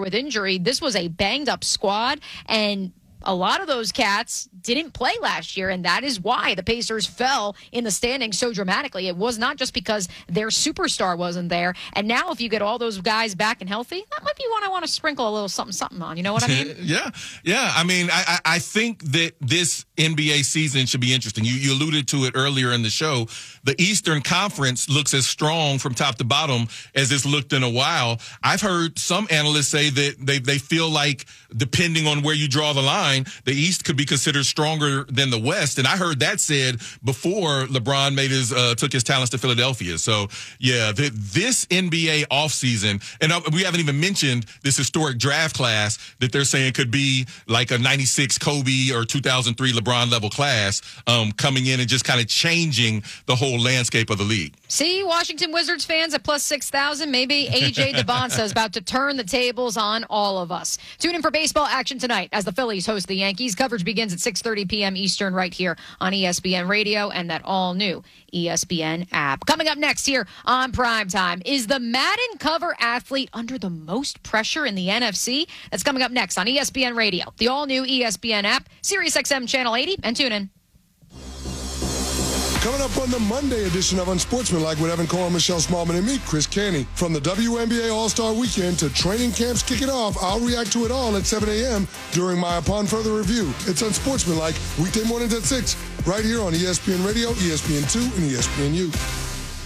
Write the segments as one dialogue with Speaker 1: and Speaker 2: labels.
Speaker 1: with injury. This was a banged-up squad, and a lot of those cats didn't play last year, and that is why the Pacers fell in the standings so dramatically. It was not just because their superstar wasn't there. And now if you get all those guys back and healthy, that might be one I want to sprinkle a little something on. You know what I mean?
Speaker 2: Yeah. I mean, I think that this NBA season should be interesting. You alluded to it earlier in the show. The Eastern Conference looks as strong from top to bottom as it's looked in a while. I've heard some analysts say that they feel like, depending on where you draw the line, the East could be considered stronger than the West. And I heard that said before LeBron took his talents to Philadelphia. So, yeah, this NBA offseason, and we haven't even mentioned this historic draft class that they're saying could be like a 96 Kobe or 2003 LeBron level class coming in and just kind of changing the whole landscape of the league.
Speaker 1: See, Washington Wizards fans at plus 6,000. Maybe A.J. DeBonsa is about to turn the tables on all of us. Tune in for baseball action tonight as the Phillies host the Yankees. Coverage begins at 6:30 p.m. Eastern right here on ESPN Radio and that all-new ESPN app. Coming up next here on Primetime, is the Madden cover athlete under the most pressure in the NFC? That's coming up next on ESPN Radio, the all-new ESPN app, SiriusXM Channel 80, and tune in.
Speaker 3: Coming up on the Monday edition of Unsportsmanlike with Evan Cole, Michelle Smallman, and me, Chris Canty. From the WNBA All-Star Weekend to training camps kicking off, I'll react to it all at 7 a.m. during my Upon Further Review. It's Unsportsmanlike, weekday mornings at 6, right here on ESPN Radio, ESPN2, and ESPNU.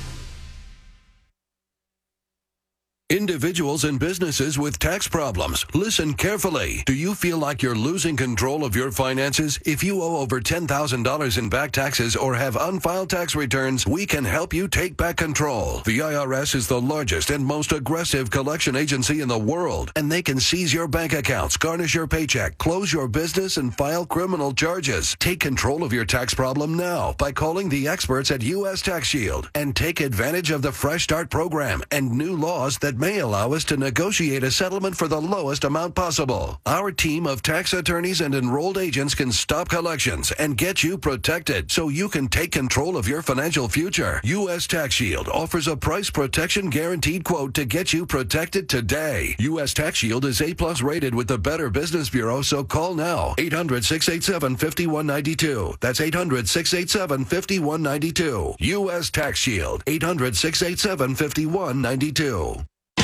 Speaker 4: Individuals and businesses with tax problems, listen carefully. Do you feel like you're losing control of your finances? If you owe over $10,000 in back taxes or have unfiled tax returns, we can help you take back control. The IRS is the largest and most aggressive collection agency in the world, and they can seize your bank accounts, garnish your paycheck, close your business, and file criminal charges. Take control of your tax problem now by calling the experts at U.S. Tax Shield and take advantage of the Fresh Start program and new laws that may allow us to negotiate a settlement for the lowest amount possible. Our team of tax attorneys and enrolled agents can stop collections and get you protected so you can take control of your financial future. U.S. Tax Shield offers a price protection guaranteed quote to get you protected today. U.S. Tax Shield is A+ rated with the Better Business Bureau, so call now. 800-687-5192. That's 800-687-5192. U.S. Tax Shield. 800-687-5192.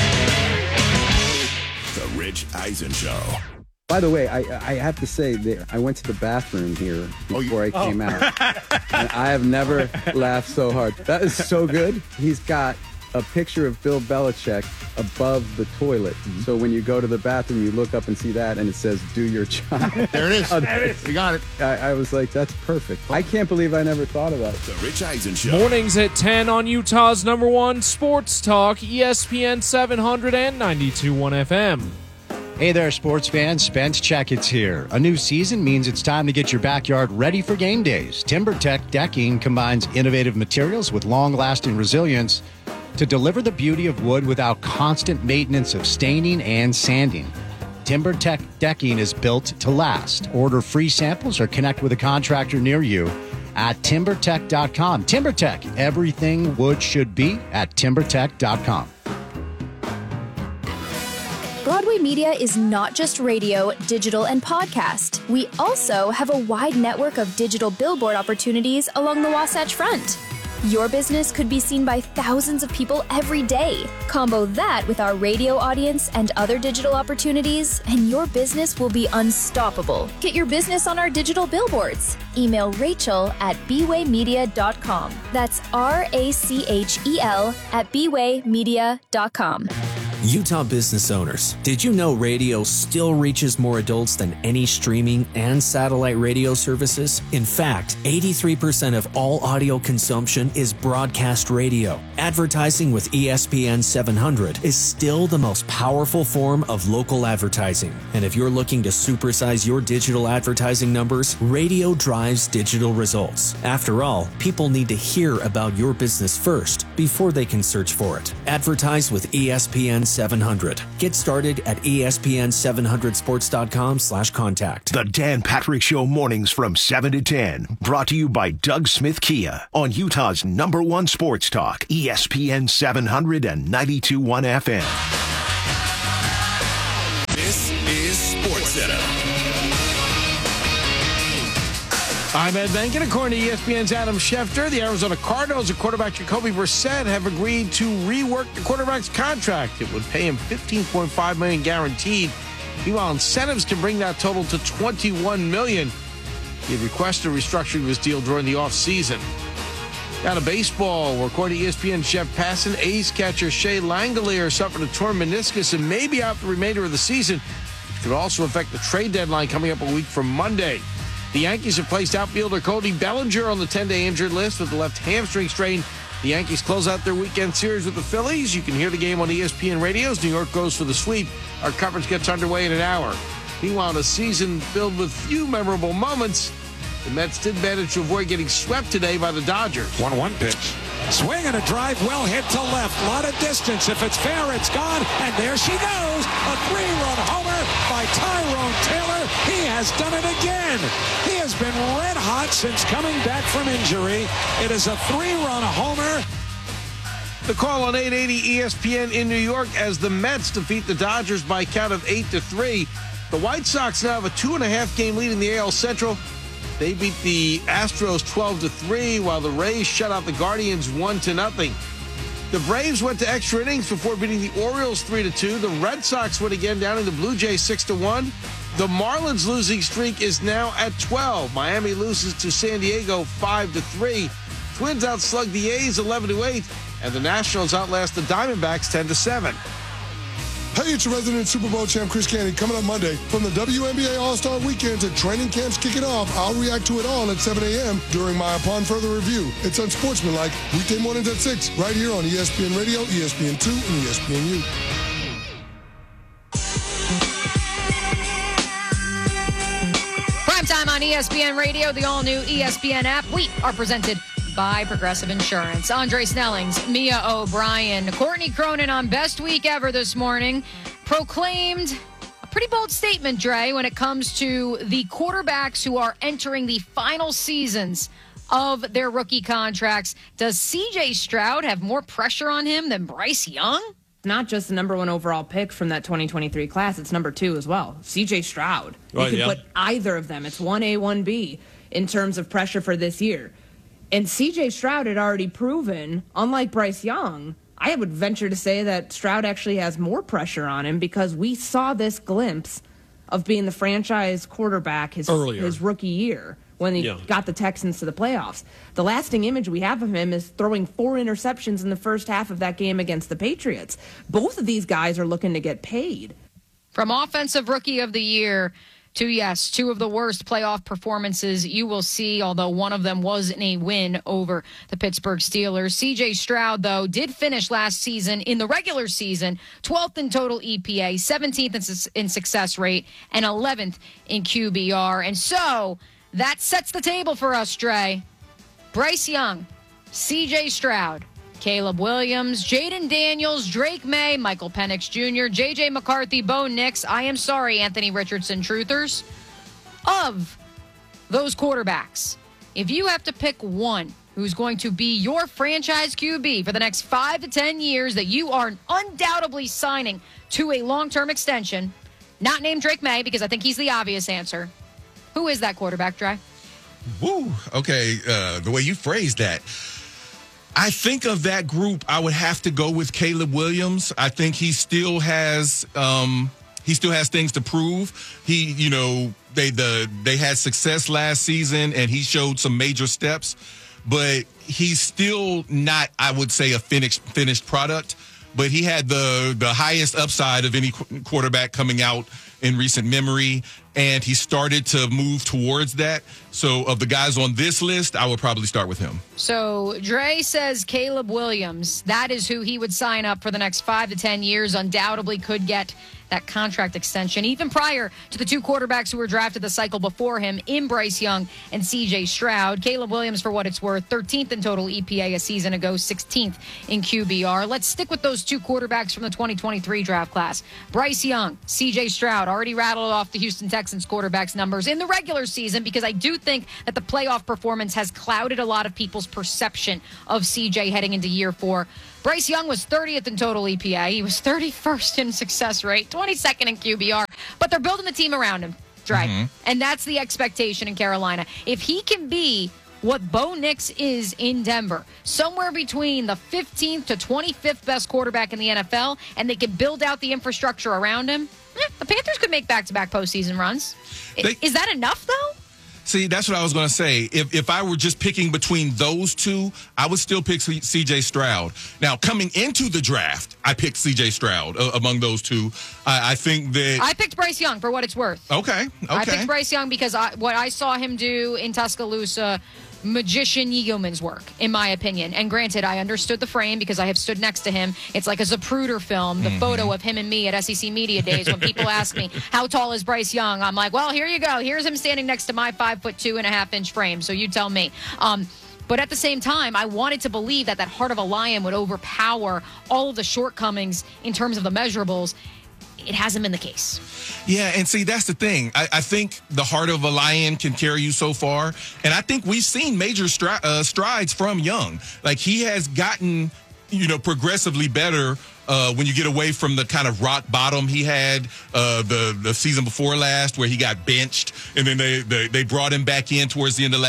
Speaker 5: The Rich Eisen Show.
Speaker 6: By the way, I have to say that I went to the bathroom here before I came out. And I have never laughed so hard. That is so good. He's got a picture of Bill Belichick above the toilet. Mm-hmm. So when you go to the bathroom, you look up and see that, and it says, "Do your job."
Speaker 5: There it is. There it is. You got it.
Speaker 6: I was like, that's perfect. I can't believe I never thought about it.
Speaker 5: The Rich Eisen Show.
Speaker 7: Mornings at 10 on Utah's #1 sports talk, ESPN 700 and 92.1 FM.
Speaker 8: Hey there, sports fans. Spence Checkett's here. A new season means it's time to get your backyard ready for game days. TimberTech Decking combines innovative materials with long-lasting resilience to deliver the beauty of wood without constant maintenance of staining and sanding. TimberTech Decking is built to last. Order free samples or connect with a contractor near you at TimberTech.com. TimberTech, everything wood should be at TimberTech.com.
Speaker 9: Broadway Media is not just radio, digital, and podcast. We also have a wide network of digital billboard opportunities along the Wasatch Front. Your business could be seen by thousands of people every day. Combo that with our radio audience and other digital opportunities, and your business will be unstoppable. Get your business on our digital billboards. Email Rachel at bwaymedia.com. That's RACHEL at bwaymedia.com.
Speaker 10: Utah business owners, did you know radio still reaches more adults than any streaming and satellite radio services? In fact, 83% of all audio consumption is broadcast radio. Advertising with ESPN 700 is still the most powerful form of local advertising. And if you're looking to supersize your digital advertising numbers, radio drives digital results. After all, people need to hear about your business first before they can search for it. Advertise with ESPN 700. Get started at ESPN700sports.com/contact.
Speaker 5: The Dan Patrick Show mornings from 7 to 10. Brought to you by Doug Smith Kia on Utah's #1 sports talk, ESPN 700 and 92.1 FM.
Speaker 11: Sports Center.
Speaker 12: I'm Ed Benkin. According to ESPN's Adam Schefter, the Arizona Cardinals and quarterback Jacoby Brissett have agreed to rework the quarterback's contract. It would pay him $15.5 million guaranteed. Meanwhile, incentives can bring that total to $21 million. He had requested a restructuring of his deal during the offseason. Now to baseball, where according to ESPN Jeff Passan, A's catcher Shea Langeliers suffered a torn meniscus and may be out the remainder of the season, which could also affect the trade deadline coming up a week from Monday. The Yankees have placed outfielder Cody Bellinger on the 10-day injured list with the left hamstring strain. The Yankees close out their weekend series with the Phillies. You can hear the game on ESPN Radios. New York goes for the sweep. Our coverage gets underway in an hour. Meanwhile, in a season filled with few memorable moments, the Mets did manage to avoid getting swept today by the Dodgers.
Speaker 13: 1-1 pitch. Swing and a drive well hit to left. A lot of distance. If it's fair, it's gone. And there she goes. A 3-run homer by Tyrone Taylor. He has done it again. He has been red hot since coming back from injury. It is a 3-run homer.
Speaker 12: The call on 880 ESPN in New York as the Mets defeat the Dodgers by a count of 8-3. The White Sox now have a 2.5-game lead in the AL Central. They beat the Astros 12-3, while the Rays shut out the Guardians 1-0. The Braves went to extra innings before beating the Orioles 3-2. The Red Sox win again, downing the Blue Jays 6-1. The Marlins losing streak is now at 12. Miami loses to San Diego 5-3. Twins outslugged the A's 11-8, and the Nationals outlast the Diamondbacks 10-7.
Speaker 3: Hey, it's your resident Super Bowl champ, Chris Canty. Coming up Monday, from the WNBA All-Star Weekend to training camps kicking off, I'll react to it all at 7 a.m. during my Upon Further Review. It's unsportsmanlike, weekday mornings at 6, right here on ESPN Radio, ESPN2, and ESPNU.
Speaker 1: Primetime on ESPN Radio, the all-new ESPN app. We are presented by Progressive Insurance. Andre Snellings, Mia O'Brien, Courtney Cronin on Best Week Ever this morning proclaimed a pretty bold statement, Dre, when it comes to the quarterbacks who are entering the final seasons of their rookie contracts. Does C.J. Stroud have more pressure on him than Bryce Young?
Speaker 14: Not just the number 1 overall pick from that 2023 class, it's number 2 as well. C.J. Stroud. You can put either of them. It's 1A, 1B in terms of pressure for this year. And C.J. Stroud had already proven, unlike Bryce Young, I would venture to say that Stroud actually has more pressure on him because we saw this glimpse of being the franchise quarterback his rookie year when he got the Texans to the playoffs. The lasting image we have of him is throwing 4 interceptions in the first half of that game against the Patriots. Both of these guys are looking to get paid.
Speaker 1: From Offensive Rookie of the Year to, 2 of the worst playoff performances you will see, although one of them was in a win over the Pittsburgh Steelers. C.J. Stroud, though, did finish last season in the regular season 12th in total EPA, 17th in success rate, and 11th in QBR. And so that sets the table for us, Dre. Bryce Young, C.J. Stroud, Caleb Williams, Jaden Daniels, Drake May, Michael Penix Jr., J.J. McCarthy, Bo Nix. I am sorry, Anthony Richardson truthers. Of those quarterbacks, if you have to pick one who's going to be your franchise QB for the next 5 to 10 years that you are undoubtedly signing to a long-term extension, not named Drake May because I think he's the obvious answer, who is that quarterback, Dre?
Speaker 2: Woo. Okay, the way you phrased that. I think of that group, I would have to go with Caleb Williams. I think he still has things to prove. They had success last season and he showed some major steps, but he's still not, I would say, a finished product. But he had the highest upside of any quarterback coming out in recent memory, and he started to move towards that. So of the guys on this list, I would probably start with him.
Speaker 1: So Dre says Caleb Williams. That is who he would sign up for the next 5 to 10 years, undoubtedly could get that contract extension, even prior to the 2 quarterbacks who were drafted the cycle before him in Bryce Young and C.J. Stroud. Caleb Williams, for what it's worth, 13th in total EPA a season ago, 16th in QBR. Let's stick with those 2 quarterbacks from the 2023 draft class. Bryce Young, C.J. Stroud, already rattled off the Houston Texans quarterbacks numbers in the regular season because I do think that the playoff performance has clouded a lot of people's perception of C.J. heading into year 4. Bryce Young was 30th in total EPA. He was 31st in success rate, 22nd in QBR. But they're building the team around him, Dre. And that's the expectation in Carolina. If he can be what Bo Nix is in Denver, somewhere between the 15th to 25th best quarterback in the NFL, and they can build out the infrastructure around him, the Panthers could make back-to-back postseason runs. Is that enough, though?
Speaker 2: See, that's what I was going to say. If I were just picking between those two, I would still pick C.J. Stroud. Now, coming into the draft, I picked C.J. Stroud among those two. I think that...
Speaker 1: I picked Bryce Young, for what it's worth.
Speaker 2: Okay.
Speaker 1: I picked Bryce Young because what I saw him do in Tuscaloosa, magician yeoman's work, in my opinion. And granted, I understood the frame because I have stood next to him. It's like a Zapruder film, the photo of him and me at SEC Media Days. When people ask me, how tall is Bryce Young? I'm like, well, here you go. Here's him standing next to my 5'2.5" frame. So you tell me. But at the same time, I wanted to believe that heart of a lion would overpower all of the shortcomings in terms of the measurables. It hasn't been the case.
Speaker 2: Yeah, and see, that's the thing. I think the heart of a lion can carry you so far. And I think we've seen major strides from Young. Like, he has gotten, progressively better when you get away from the kind of rock bottom he had the season before last, where he got benched, and then they brought him back in towards the end of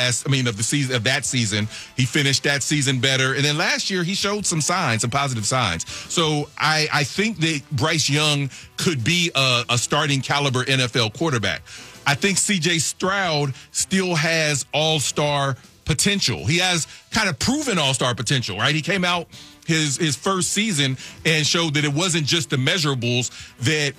Speaker 2: that season. He finished that season better, and then last year he showed some positive signs. So I think that Bryce Young could be a starting caliber NFL quarterback. I think C.J. Stroud still has all-star potential. He has kind of proven all-star potential, right? He came out his first season and showed that it wasn't just the measurables, that,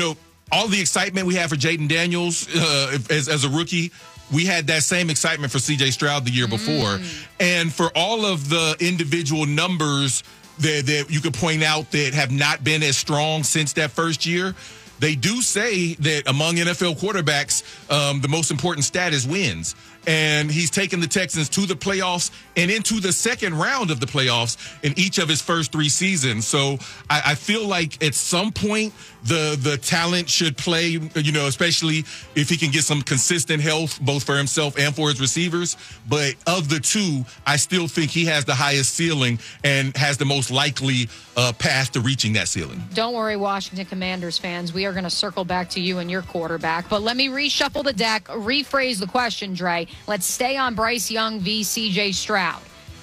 Speaker 2: all the excitement we had for Jaden Daniels as a rookie, we had that same excitement for C.J. Stroud the year before. And for all of the individual numbers that you could point out that have not been as strong since that first year, they do say that among NFL quarterbacks, the most important stat is wins. And he's taken the Texans to the playoffs and into the second round of the playoffs in each of his first 3 seasons. So I feel like at some point the talent should play, especially if he can get some consistent health, both for himself and for his receivers. But of the two, I still think he has the highest ceiling and has the most likely path to reaching that ceiling.
Speaker 1: Don't worry, Washington Commanders fans. We are going to circle back to you and your quarterback. But let me reshuffle the deck, rephrase the question, Dre. Let's stay on Bryce Young v. C.J. Stroud.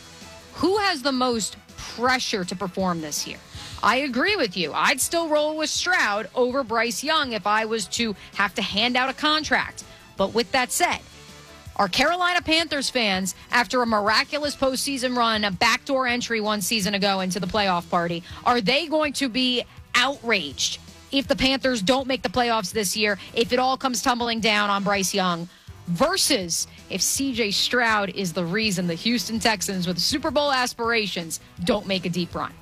Speaker 1: Who has the most pressure to perform this year? I agree with you. I'd still roll with Stroud over Bryce Young if I was to have to hand out a contract. But with that said, are Carolina Panthers fans, after a miraculous postseason run, a backdoor entry one season ago into the playoff party, are they going to be outraged if the Panthers don't make the playoffs this year, if it all comes tumbling down on Bryce Young, versus if C.J. Stroud is the reason the Houston Texans with Super Bowl aspirations don't make a deep run?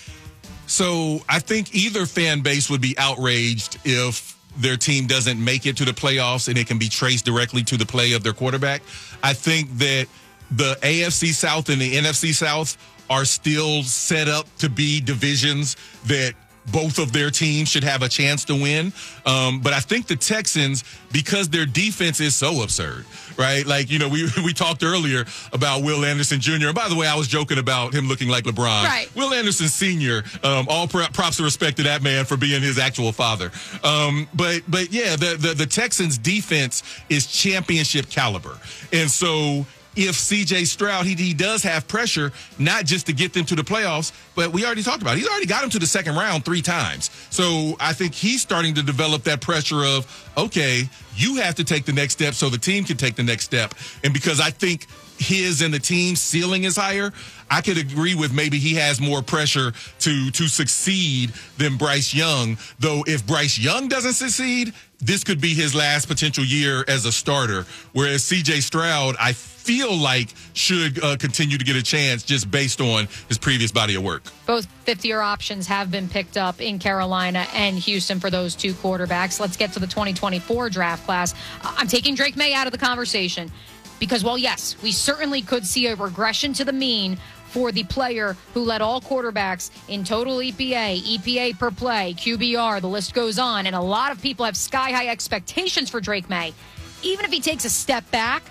Speaker 2: So I think either fan base would be outraged if their team doesn't make it to the playoffs and it can be traced directly to the play of their quarterback. I think that the AFC South and the NFC South are still set up to be divisions that both of their teams should have a chance to win. But I think the Texans, because their defense is so absurd, right? Like, we talked earlier about Will Anderson Jr. And by the way, I was joking about him looking like LeBron.
Speaker 1: Right.
Speaker 2: Will Anderson Sr., all props and respect to that man for being his actual father. But yeah, the Texans defense is championship caliber. And so if C.J. Stroud, he does have pressure, not just to get them to the playoffs, but we already talked about it. He's already got them to the second round 3 times. So I think he's starting to develop that pressure of, okay, you have to take the next step so the team can take the next step. And because I think his and the team's ceiling is higher, I could agree with maybe he has more pressure to succeed than Bryce Young. Though if Bryce Young doesn't succeed, this could be his last potential year as a starter. Whereas C.J. Stroud, I feel like should continue to get a chance just based on his previous body of work.
Speaker 1: Both fifth-year options have been picked up in Carolina and Houston for those 2 quarterbacks. Let's get to the 2024 draft class. I'm taking Drake May out of the conversation because, well, yes, we certainly could see a regression to the mean for the player who led all quarterbacks in total EPA per play, QBR, the list goes on. And a lot of people have sky-high expectations for Drake May. Even if he takes a step back,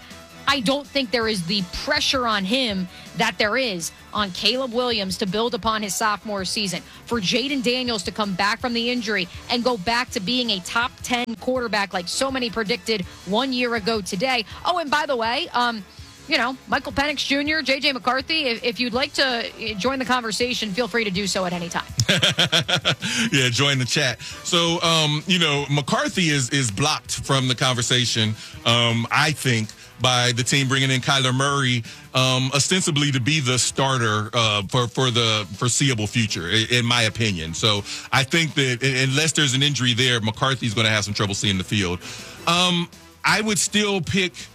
Speaker 1: I don't think there is the pressure on him that there is on Caleb Williams to build upon his sophomore season, for Jaden Daniels to come back from the injury and go back to being a top 10 quarterback like so many predicted 1 year ago today. Oh, and by the way, Michael Penix Jr., J.J. McCarthy, if you'd like to join the conversation, feel free to do so at any time.
Speaker 2: Yeah, join the chat. So, McCarthy is blocked from the conversation, I think, by the team bringing in Kyler Murray, ostensibly to be the starter for the foreseeable future, in my opinion. So I think that unless there's an injury there, McCarthy's going to have some trouble seeing the field. I would still pick